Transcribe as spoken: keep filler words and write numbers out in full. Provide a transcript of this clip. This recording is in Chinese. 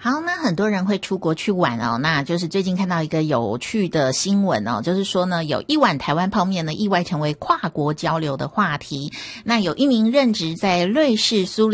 好，那很多人会出国去玩哦，那就是最近看到一个有趣的新闻哦，就是说呢，有一碗台湾泡面呢意外成为跨国交流的话题。那有一名任职在瑞士苏黎